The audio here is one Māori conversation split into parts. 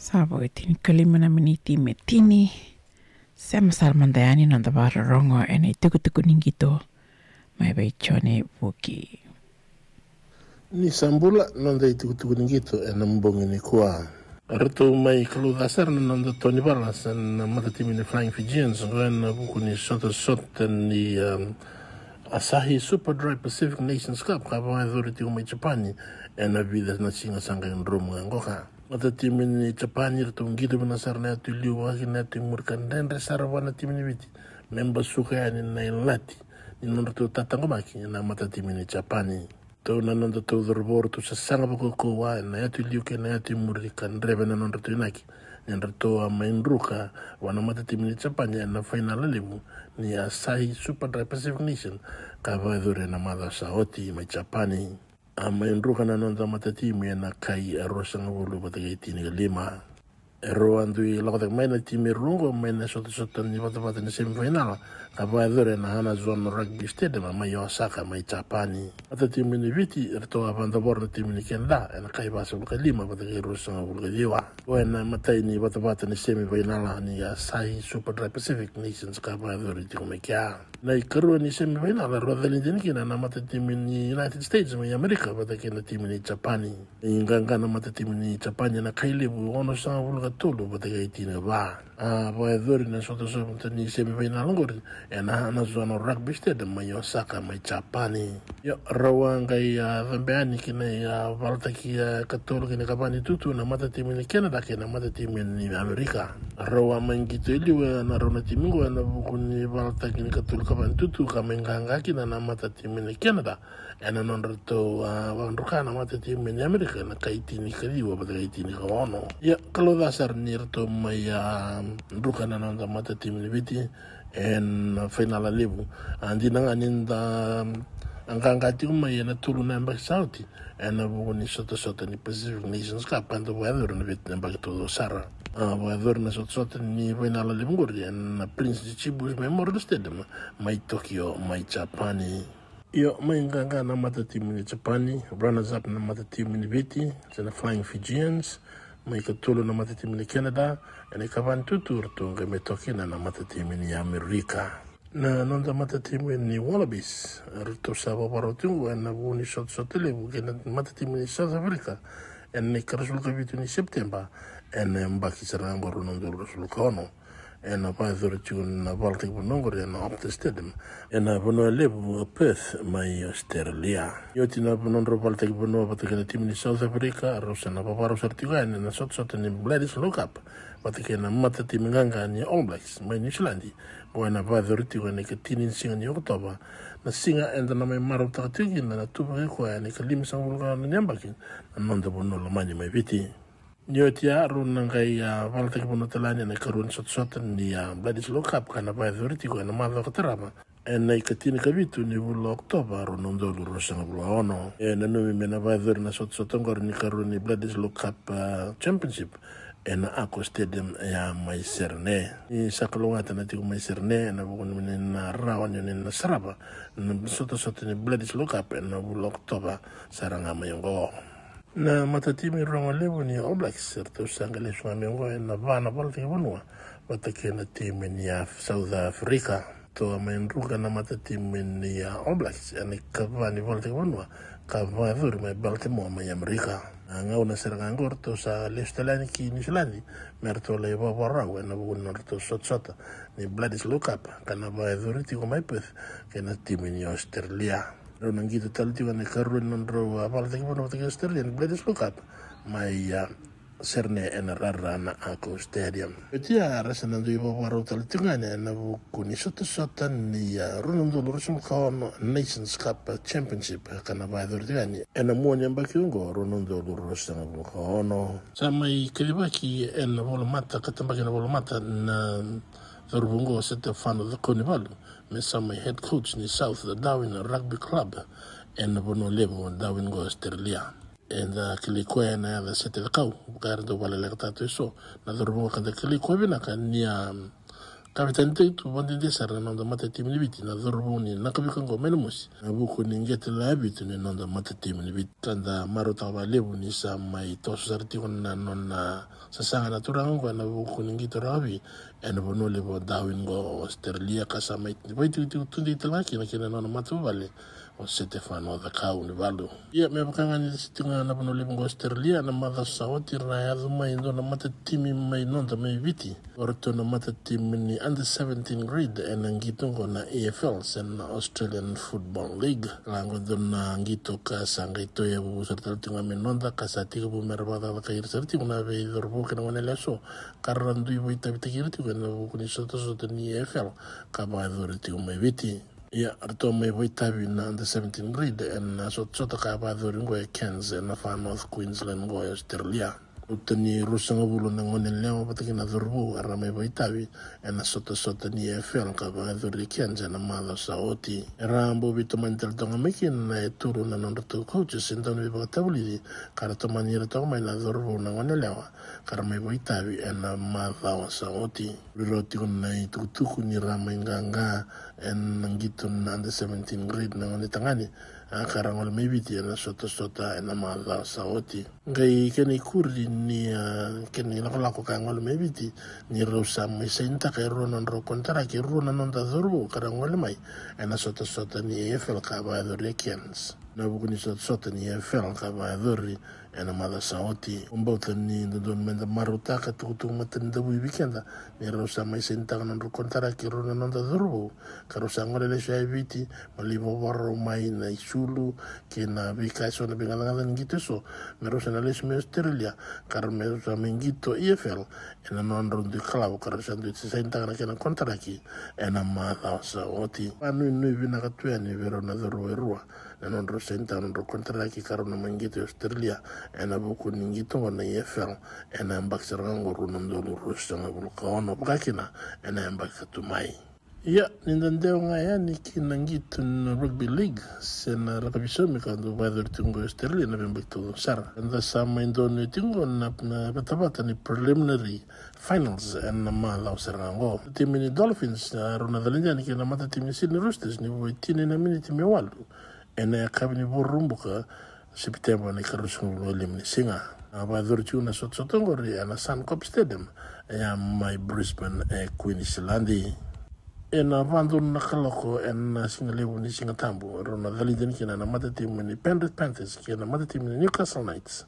Savo itini kalimana miniti metini. Sama salmandayani nanda bara rongo ene tuku ningito. Mai bai chone wuki. Ni sambula nanda tuku ningito ene mbongi ni kuwa. Arto mai kalu dasar nanda Tony Barlas na matatimi ni Flying Fijians ngana buku ni sota ni Asahi Super Dry Pacific Nations Cup kaba authority umai Japani ena vida na singa sanga in Rome ngoka. Matatimi ni Japani rto ngito benasar na atu liwa na atu murkan dan resarwa na timi ni viti. Member suka ya ni na ilati. Ni nonto tatangomaki na matatimi ni Japani. To na nonto to dorbor to sa sanga bako wa na atu liuke na atu murkan rebe na nonto inaki. Nyanrato mainruka wana matatimi ni Japani na final level ni Asahi Super Dry Pacific Nation kava dure na mada saoti mai Japani. Mainruka na nonto matatimi na kai arosanga bulu batagiti ni lima. Ero andui lakotak mai na timi rungo mai na soto ni bata ni semifinal kava dure na hana zone rugby stadium mai Osaka mai Japani. Matatimi ni viti erto avandabor na timi ni Canada na kai basa bulu lima batagiti arosanga bulu diwa. Wena matai ni bata ni semifinal ni Asahi Super Dry Pacific Nations kava dure tiko mekia. Na ikaru ni semifinal rodhali kina na matatimi ni United States mai Amerika batagiti na timi ni Japani. Inganga na matatimi ni Japani na kai lebu ono sanga bulu tulu batagiti na ba. Dure na soto ni semifinal ngori na hana zona rugby stadium mai Osaka mai Japani. Yo rawangai dhambeani kina valtaki katolo kina kabani tutu na matatimi ni Canada kina matatimi ni Amerika. Rawa mangito iliwe na rona timingo na bukuni valtaki ni katolo kabani tutu kamenganga kina na matatimi ni Canada. Ena nonrato wanruka na matatimi ni Amerika na kaiti ni kaliwa batagiti ni kawono. Ya kalau dasar ni rato mai nruka na nonda matatimi ni viti en final level. Andi nanga ninda angangati mai na tulu na mbak sauti ena bukuni soto ni Pacific Nations Cup kanto weather na viti na mbak todo sara. Weather na soto ni final level ngori en Prince Chibu's Memorial Stadium mai Tokyo mai Japani. Yo mai nganga na matatimi ni Japani, runners up na matatimi ni viti, na Flying Fijians, mai katulu na matatimi ni Canada, ene kavan tutur to ngame tokina na matatimi ni Amerika. Na nonda matatimi ni Wallabies, rito sa babarotungu na buni soto lebu kena matatimi ni South Africa, ene karasulka vitu ni September, ene mbaki sarango runondo rasulka ono. En paithoritiun na Baltic Bonongore na Optus Stadium en bono lebu Perth mai Australia. Yoti na bonondro Baltic Bono patikena tim ni South Africa rosa na paparo sartigan na soto ni Gladys Lokup patikena mata tim nganga ni All Blacks mai New Zealand. Bona paithoritiun ni ketinin singa ni Oktoba na singa enda na mai maro takatigi na tuba ko ni kalim sangulga na nyambaki na nonda bono lamani mai viti. Nyotia runa ngai valtaki bono talani na karun sot ni Gladys Lokup kana ba authority ko na madho katarama en ikatini kavitu ni bulo Oktoba runa ndolu rosanga bulo ono en numi mena ba authority na sot ngor ni karun ni Gladys Lokup championship en Ako Stadium ya Maiserne ni sakalongata na tiku Maiserne na bukun na rawan yun na saraba na sot ni Gladys Lokup en bulo Oktoba saranga mayongo. Na matatimi rongo lebu ni All Blacks serta usangale suamengo na vana Baltic Bonua watakena timi ni South Africa to mainruka na matatimi ni All Blacks yani kavani Baltic Bonua kavadhuri mai Baltimore mai Amerika ngau na serangangor to sa lestalani ki New Zealand merto le babarau na bugun norto sot ni Gladys Lokup kana vadhuri tiko mai Perth kena timi ni Australia. Nang kita talti wana karun nondro Baltic Bono take Australia Gladys Lokup mai serne en rara na Ako Stadium. Etia rasa nandu iba waro talti ngane na buku ni soto ni runondo lurusum kawan Nations Cup Championship kana ba dortigani ena muanya bakiungo runondo lurusum kawan samai kelibaki en volumata katambaki na volumata na Zorbungo sete fano the Carnival mesama head coach ni South Darwin Rugby Club en bono levo Darwin go Australia en kilikwe na the sete the kau gardo wala lekta to so na Zorbungo kan kilikwe bina kan nia kapitan tu bondi desar na nonda mata tim ni viti na dorbo ni na kabika ngo menemus na buku ni ngete la habitu ni nonda mata tim ni viti tanda maruta wa lebu ni sa mai tosu sarti na nona sasanga na turang ngo na buku ni ngito rabi ena bono lebo dawin ngo Australia kasa mai bai tu tundi telaki na kina nona mata vale o Stefano da kau ni valu ia me bakanga ni situnga na bono lebo ngo Australia na mata saoti raya mai ndo na mata timi mai nonda mai viti orto na mata timi ni under 17 grade ena ngito ngo na AFL sen Australian Football League lango dona ngito kasa ngito ya bu serta tinga menonda kasa tiga bu merbada ka ir serti una be dorbo kana wana leso karandu ibu ita bitakir tu kana bu kuni soto ni AFL ka ba dorti umai viti ya arto mai tabi na under 17 grade en soto ka ba dori ngo Cairns na Far North Queensland ngo Australia utani rusanga bulu na ngonen lema pataki na dorbo arame tabi en soto ni AFL ka ba dori Cairns na mala saoti rambo bito mantel tonga mekin na turu na nonto coaches endon bi batabuli kara to manira to mai na dorbo na ngonen lewa karame tabi en mala saoti roti na tutuku ni ramenganga en ngito na under 17 grade na ngonen tangani karangol mebiti na soto en mala saoti ngai keni kurdi ni keni lako kangol mebiti ni rosa mai senta ka ronon ro kontara ki ronon non da zorbo karangol mai en soto ni AFL ka ba Cairns na bukuni soto ni AFL ka ba en mala saoti umbota ni don menda maruta ka tutu matan da weekenda ni rosa mai senta ka non ro kontara ki ronon non da zorbo karosa ngole le shaibiti malibo baro mai na isulu ke na bika so na bingala ngito so merosa na les me Australia karme sa mengito EFL en non ron de club karosa de senta na ke na kontraki en mala saoti anu nu bina ka tuani vero na zorro non ro senta non ro kontraki karona mengito Australia en abuku ningito na EFL en ambaksara ngoro ndo rusa ngulu kaona bakina en ambakatu mai ya nindandeo ngaya ni kinangito na rugby league sena rakabiso mi kando weather tungo Australia na bimbito sar anda sama indone tungo na batabata ni preliminary finals en ma lao sarango timini Dolphins rona dalinja ni kina mata timi Sydney Roosters ni woitini na minute me walu ena kabini borumbuka September ni karusungu limni singa abador tuna sotongori ana Suncorp Stadium ya my Brisbane Queensland ena vandun na kaloko ena singalebu ni singatambu rona daliden kina na mata timu ni Penrith Panthers kina mata timu ni Newcastle Knights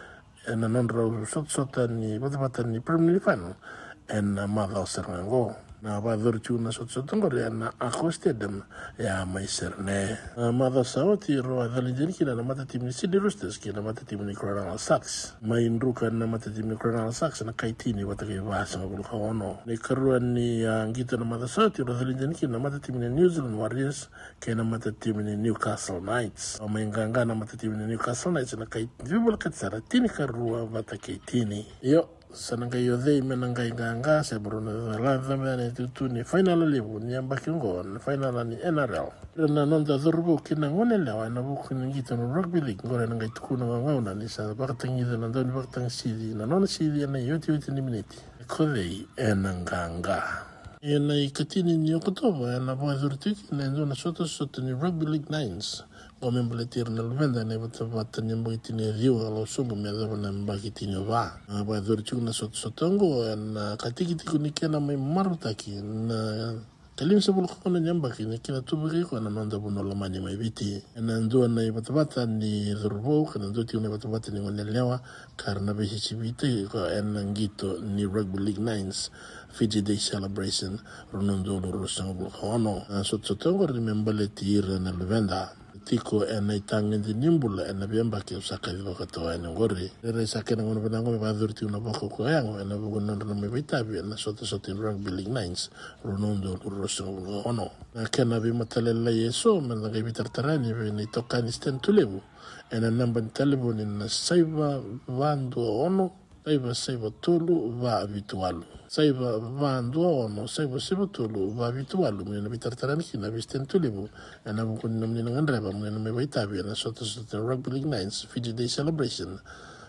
ena non-raw sot ni bata ni preliminary final ena madao serango na bador tuna sotongori ena Aqua Stadium ya mai serne madao saoti roa daliden kina na mata timu ni Sydney Roosters kina mata timu ni Cronulla Sharks mai nruka na mata timu ni Cronulla Sharks na kaitini watake vasa ngulu kaono ni karua ni ngito na mata saoti roa daliden kina mata timu ni New Zealand Warriors kina mata timu ni Newcastle Knights o mainganga na mata timu ni Newcastle Knights na kaitini vibula katsara tini karua watake tini yo sananga yodhe menanga inganga se bruna la zamane tutu ni final level ni ambaki ngon final ni NRL na nonda zorbo kina ngone lewa na buku ngito no rugby league ngore nanga tukuna ngauna ni sa baktangi na ndoni baktang sidi na non sidi na yote ni minute kole enanganga ena ikatini ni Oktoba na bwazurtiki na ndo na soto ni rugby league nines gomembletir na lvenda ne batata ni mbitini rio alo subu me da na mbakitini va bwazurtiki na soto ngo na katikiti kunikena mai marutaki na kalim sebul kona nyambaki ni kina tubiri ko na nonda buno lamani mai biti na ndo na batata ni zorbo kana ndo ti na batata ni ngolelewa karna be hicibite ko ngito ni rugby league nines Fiji Day celebration Ronaldo Rosango Hono sottongo rimembale tira na levenda tiko itangin di nimbula biamba ke usaka di bakato ngori re sakena ngono benango ba durti una bako ko yang bugon na me bitabi na soto rugby league nines Ronaldo Rosango Hono kena bi matalella yeso men ga bitartarani ni tokani sten tulebu namba telefoni na saiba vando ono saiba tulu va habitual saiba vando ono saiba tulu va habitual mena bitartarani kina bisten tulibu na bukun namni ngandraba mena me baitabi na soto rugby league nines Fiji Day celebration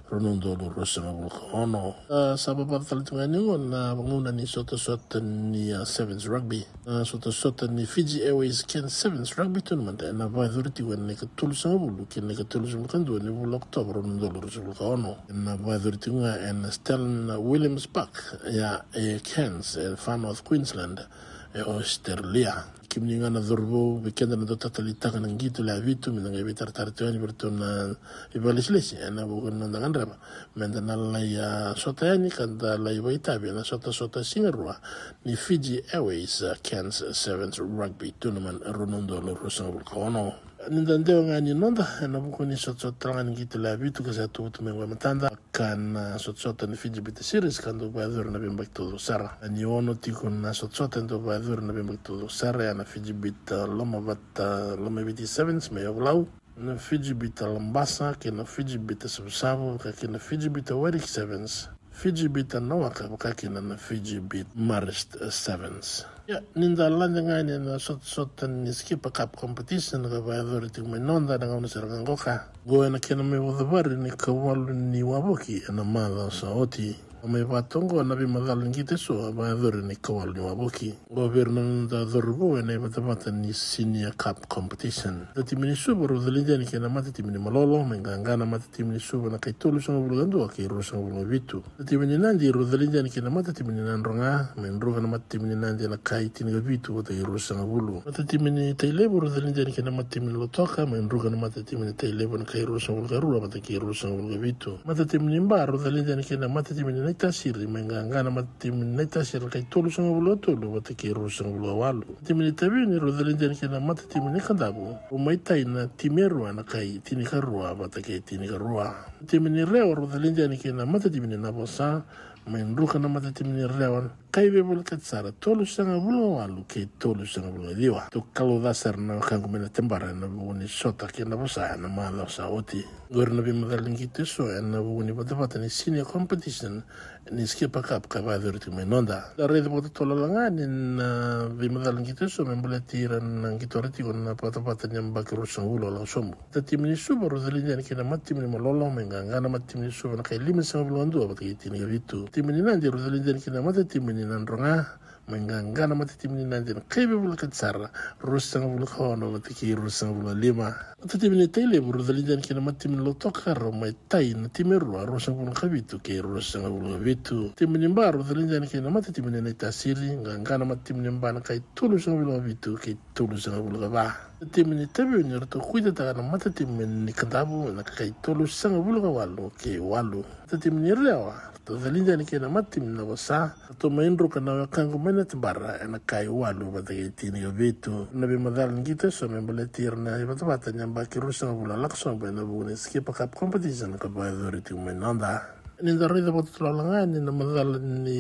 Ronondolo Rosanga Vulcano. Sababa Talitunganio na Wanguna ni Sota ni Sevens Rugby. Sota ni Fiji Airways Ken Sevens Rugby Tournament and a Vaidurity when Nika Tulusangulu, Ken Nika Tulusangulu, and Vul October Ronondolo Vulcano. And a Vaidurity and Stellan Williams Park, a Cairns, Far North Queensland, Australia. Kimninga na dhurbo wikenda na totalitaga ng gitu la vitu minanga bitar tartuani bertuna ibalislesi ana bukan nandangan rama mendana la sota yani kanda la ibaitabi na sota singarwa ni Fiji Airways Cairns Sevens Rugby Tournament Ronondolo Rosanga Vulcano. Nindandeo ngani nonda na bukuni sota ng gitu la vitu kasi tutu mengwa matanda kan sota ni Fiji Bit Series kando badur na bimbak todo sara ni ono tikun na sota ndo badur na bimbak todo sara na Fiji Bit loma biti sevens me yoblau na Fiji Bit lambasa ke na Fiji Bit subsabo ka ke na Fiji Bit Warwick sevens Fiji Bit Nawaka ka ke na Fiji Bit Marist sevens ya ninda landa ngani na sota ni skip cup competition ka badur tik me nonda na ngona serga ngoka go na ke na me wadabari ni kawalu ni waboki na mada sa oti me vatongo na bimadal ngite so badur ni kawalu ni waboki governo da dorbo ne batapata ni senior cup competition da timini suburu dalindia ni kena mata timini malolo mengangana mata timini subu na kaitolu sanga bulgando ke ro sanga bulgo vitu da timini nandi ro dalindia ni kena mata timini nandronga menroga na mata timini nandi na kaitini ga vitu da ro sanga bulu mata timini tailebo ro dalindia ni kena mata timini lotoka menroga na mata timini tailebo na kai ro sanga bulgo rula mata ke ro sanga bulgo vitu mata timini mba ro dalindia ni kena mata timini tasiri mengangana mata timini tasiri kaitolu sanga bulgo tolu mata ke ro sanga bulgo walu timini tabini ro dalindia ni kena mata timini kandabu umaitai na timerua na kai tini karua mata ke tini karua timini reo ro dalindia ni kena mata timini na bosa menruka na mata timini reo kai bebol katsara tolu sanga bulgo walu ke tolu sanga bulgo diwa to kalau dasar na kangu mena tembara na buni sota ke na bosa na mala sa oti gorna bi madalingi teso na buni batapata ni senior competition ni skip cup ka ba durti menonda da red bota tola langani na bi madalingi teso membole tiran nang kitorati na patapata nyamba ke rosangulo la sombu ta timini suba rosalindia ke na matimini malolo mengangana matimini suba na kai limi sanga bulgo ndo bataki tini vitu timini nandi rosalindia ke na mata timini nandronga mengangana mata timini nandi na kai bebul katsara rosanga bulgo khono bataki rosanga bulgo lima mata timini taile rosalindia ke na matimini lotoka ro mai tai na timerua rosanga bulgo khabitu ke rosanga bulgo vitu timini mba rosalindia ke na mata timini na tasiri ngangana mata timini mba na kai tulu sanga bulgo vitu ke tulu sanga bulgo ba timini tabi ni rato kuida ta na mata timini kandabu na kai tulu sanga bulgo walu ke walu timini rewa to dalindia ni ke na mata timini na wasa to maindro kana kango mena tibara na kai walu bataki tini vitu na bi madal ngite so membole tirna batata nyamba ki rusa bula lakso ba na bune skip cup competition ka ba authority menanda in the rhythm of the Langan in the Madal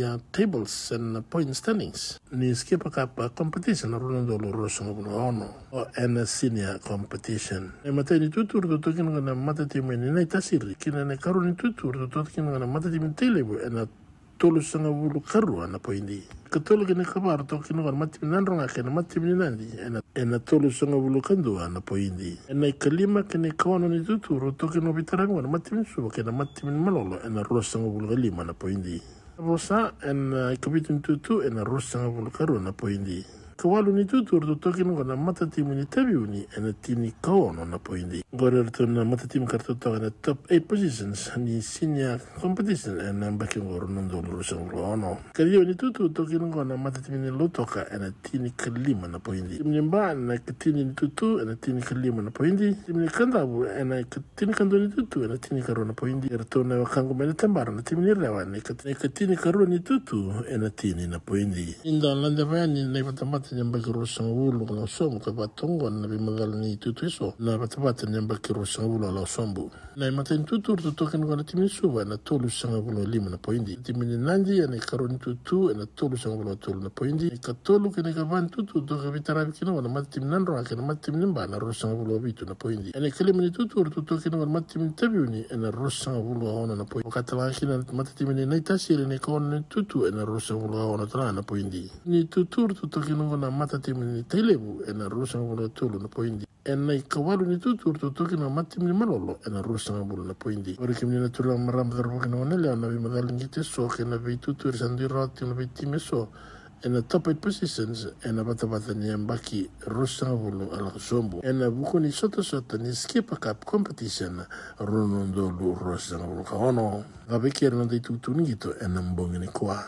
tables and point standings. Ni skip cup competition Ronondolo Rosanga or a senior competition. A maternity tutor to talking on a mother team in Naitasiri, Kin a caroni tutor to talking on a mother team in Telebo and a Tolusanga Vulu Karu and a poindi. Catholic in a cabar talking on Matim Nandronak and Matim Nandi and a Tolusanga Vulu Kandu and a poindi. And a Kalima can a colony tutor talking of Vitarango and Matim Subak and a Matim Malolo and a Rosanga Vulgalima and a poindi. Rosa and a Capitan Tutu and a Rosanga Vulcaru and a poindi. Kawalu ni tutur to talking on a mata team in Tabiuni and a tini kaon on a poindi. Gorder to a mata team cartoto in the top 8 positions and the senior competition and I'm backing or Nondolo Rosangolo. Cadio ni tutu talking on a mata team in Lotoka and a tini kalim on a poindi. Nimba and a tini tutu and a tini kalim on a poindi. Timini kandabu and a tini kandoni tutu and a tini karona poindi. Ertona kango menetambar and a tini rawan, a tini karoni tutu and a tini na poindi. In the Landavan in Nevatamata. Nyambaki Rosangulu la somu ka batongo na bimagal ni tutuiso na batapata nyambaki Rosangulu la sombu na imaten tutur to token kwa timini suba na tolu sangulu lima na poindi timini nandi ya ni karoni tutu na tolu sangulu tolu na poindi ka tolu kene ka van tutu to ka vitarabi kino na matim nandro ka na matim nimba na Rosangulu vitu na poindi ene kalimini tutur to token kwa matim tabiuni na Rosangulu ona na poindi katala kina matimini na itasiri ni kon tutu na Rosangulu ona tala na poindi ni tutur to token na mata timini telebu na Rosangulu tolu na poindi ena I kawalu ni tutu urtotoki na mati mini malolo ena rusanga bulu na poindi. Ori kimni na tulang maram darwaki na wanele na vi madalingite so kena vi tutu irsandi roti na vi time so ena top 8 positions ena bata ni ambaki rusanga bulu ala sombo ena buku ni soto ni skip cup competition ronondo lu rusanga bulu kahono gabeki ena di tutu ni gitu ena mbongi ni kwa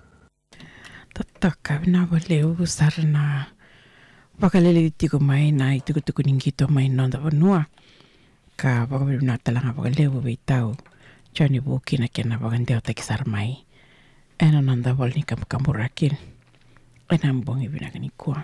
tataka na baleu sarna pakalele tiko mai na tuku ningito mai nonda vanua ka pakalele na talanga pakalele beitau chani buki na kena bagandeo takisar mai ena nanda balni kampurakin ena mbongi binagani kwa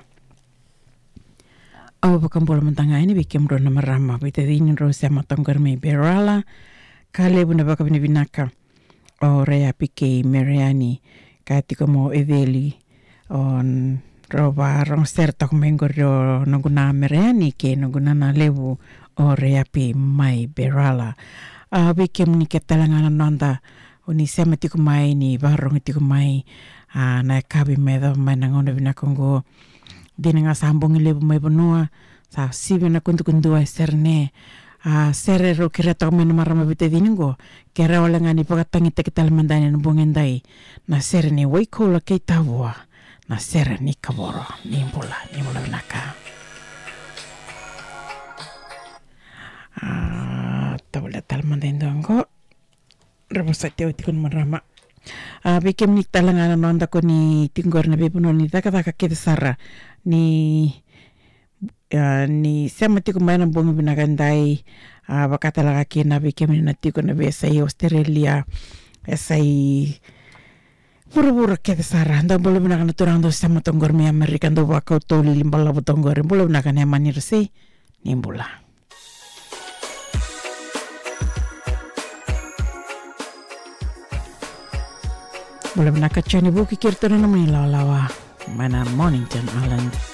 awa pakambola mantanga ini bikim ro na marama bita dini ro se matanggar me berala kale buna baka binaka o rea pike meriani ka tiko mo eveli on roba rong serta kumengo ro nanguna meriani ke nanguna na lewu o rea pi mai berala bikim ni ketalanga nanda uni sema tiko mai ni barong tiko mai na kabi medo mai nangona bina kongo dinanga sambong lebu mai bonua sa sibe na kundu serne sere ro kireta men marama bite diningo kera olangani pagatangi tekital mandani no bongendai na sere ni waikola keitawa na sere ni kaboro nimbola binaka tabula tal mandendo ango rebosate otikon marama bikim ni talangana nonda ko ni tinggor na bepuno ni taka ke sara ni sema tiko mai na bongi binagandai bakata laga kina bikim ni natiko na besa I Australia esai pura ke sara anda bolo binagana turando sama tonggor mi Amerika ndo bakau toli limbala botonggor bolo binagana manir sei nimbula boleh nak kacau ni buki kirtan nama ni lawa mana Mornington Island